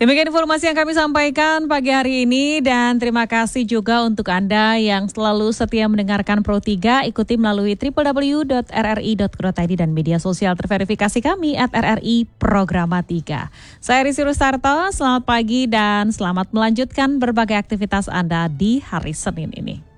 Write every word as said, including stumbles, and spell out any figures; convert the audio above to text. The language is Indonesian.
Demikian informasi yang kami sampaikan pagi hari ini dan terima kasih juga untuk Anda yang selalu setia mendengarkan Pro tiga. Ikuti melalui w w w dot r r i dot co dot i d dan media sosial terverifikasi kami at r r i programa tiga. Saya Risi Rustarto, selamat pagi dan selamat melanjutkan berbagai aktivitas Anda di hari Senin ini.